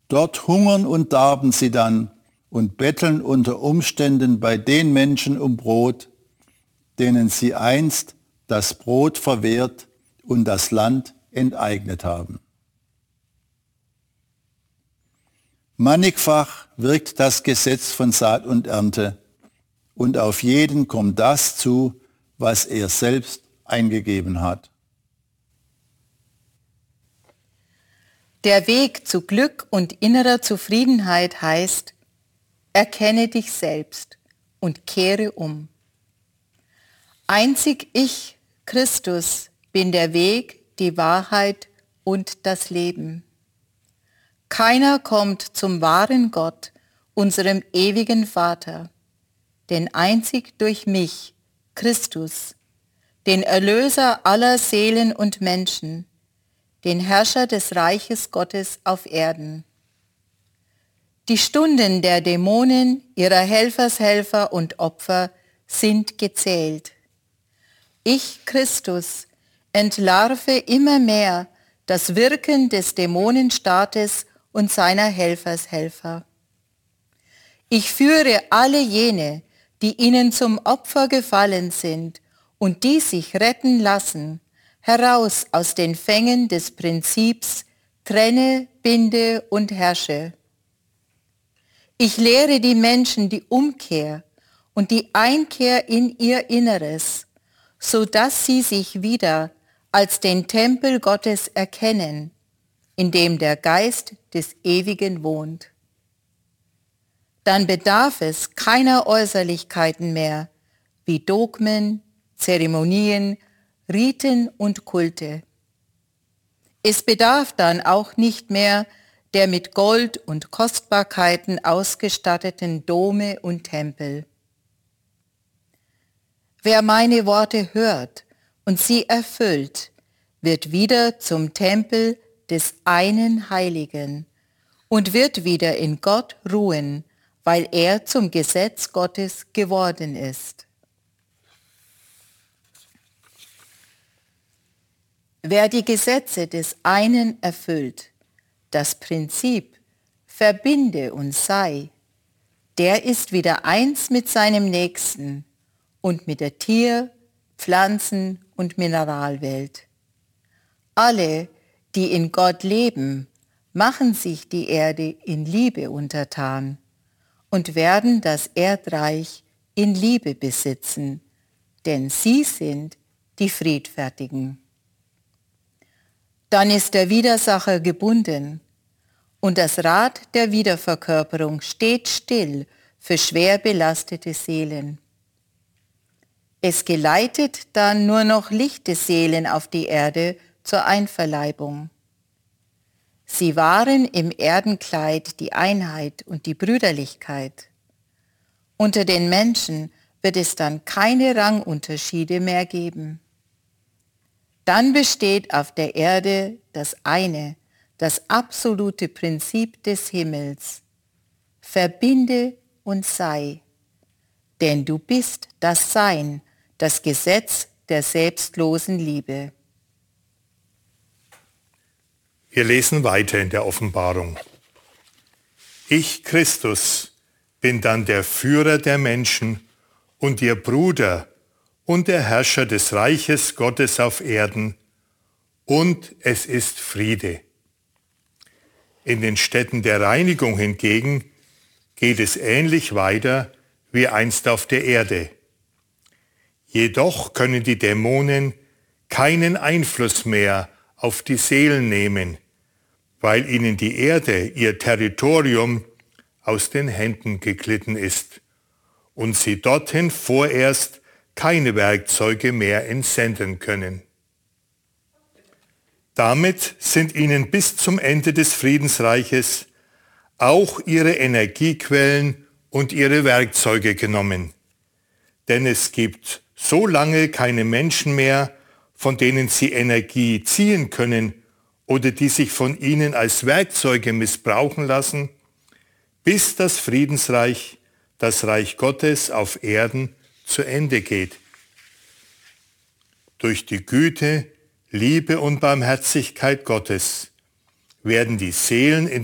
Dort hungern und darben sie dann und betteln unter Umständen bei den Menschen um Brot, denen sie einst das Brot verwehrt und das Land enteignet haben. Mannigfach wirkt das Gesetz von Saat und Ernte, und auf jeden kommt das zu, was er selbst eingegeben hat. Der Weg zu Glück und innerer Zufriedenheit heißt, erkenne dich selbst und kehre um. Einzig ich, Christus, bin der Weg, die Wahrheit und das Leben. Keiner kommt zum wahren Gott, unserem ewigen Vater, denn einzig durch mich, Christus, den Erlöser aller Seelen und Menschen, den Herrscher des Reiches Gottes auf Erden. Die Stunden der Dämonen, ihrer Helfershelfer und Opfer sind gezählt. Ich, Christus, entlarve immer mehr das Wirken des Dämonenstaates und seiner Helfershelfer. Ich führe alle jene, die ihnen zum Opfer gefallen sind und die sich retten lassen, heraus aus den Fängen des Prinzips trenne, binde und herrsche. Ich lehre die Menschen die Umkehr und die Einkehr in ihr Inneres, so dass sie sich wieder als den Tempel Gottes erkennen, in dem der Geist des Ewigen wohnt. Dann bedarf es keiner Äußerlichkeiten mehr, wie Dogmen, Zeremonien, Riten und Kulte. Es bedarf dann auch nicht mehr der mit Gold und Kostbarkeiten ausgestatteten Dome und Tempel. Wer meine Worte hört und sie erfüllt, wird wieder zum Tempel des einen Heiligen und wird wieder in Gott ruhen, weil er zum Gesetz Gottes geworden ist. Wer die Gesetze des einen erfüllt, das Prinzip verbinde und sei, der ist wieder eins mit seinem Nächsten und mit der Tier-, Pflanzen- und Mineralwelt. Alle, die in Gott leben, machen sich die Erde in Liebe untertan und werden das Erdreich in Liebe besitzen, denn sie sind die Friedfertigen. Dann ist der Widersacher gebunden und das Rad der Wiederverkörperung steht still für schwer belastete Seelen. Es geleitet dann nur noch lichte Seelen auf die Erde zur Einverleibung. Sie wahren im Erdenkleid die Einheit und die Brüderlichkeit. Unter den Menschen wird es dann keine Rangunterschiede mehr geben. Dann besteht auf der Erde das eine, das absolute Prinzip des Himmels. Verbinde und sei, denn du bist das Sein, das Gesetz der selbstlosen Liebe. Wir lesen weiter in der Offenbarung. Ich, Christus, bin dann der Führer der Menschen und ihr Bruder und der Herrscher des Reiches Gottes auf Erden, und es ist Friede. In den Städten der Reinigung hingegen geht es ähnlich weiter wie einst auf der Erde. Jedoch können die Dämonen keinen Einfluss mehr auf die Seelen nehmen, weil ihnen die Erde, ihr Territorium, aus den Händen geglitten ist und sie dorthin vorerst keine Werkzeuge mehr entsenden können. Damit sind ihnen bis zum Ende des Friedensreiches auch ihre Energiequellen und ihre Werkzeuge genommen. Denn es gibt so lange keine Menschen mehr, von denen sie Energie ziehen können oder die sich von ihnen als Werkzeuge missbrauchen lassen, bis das Friedensreich, das Reich Gottes auf Erden, zu Ende geht. Durch die Güte, Liebe und Barmherzigkeit Gottes werden die Seelen in